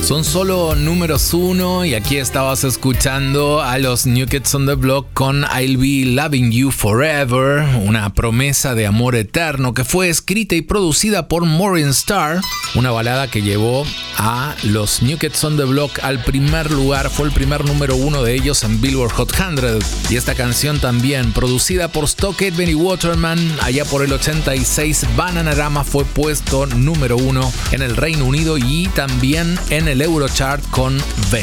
Son solo números 1 y aquí estabas escuchando a los New Kids on the Block con I'll Be Loving You Forever, una promesa de amor eterno que fue escrita y producida por Maureen Starr, una balada que llevó a los New Kids on the Block al primer lugar, fue el primer número 1 de ellos en Billboard Hot 100. Y esta canción también, producida por Stockade Benny Waterman, allá por el 86, Bananarama fue puesto número 1 en el Reino Unido y también en el Eurochart con Ven.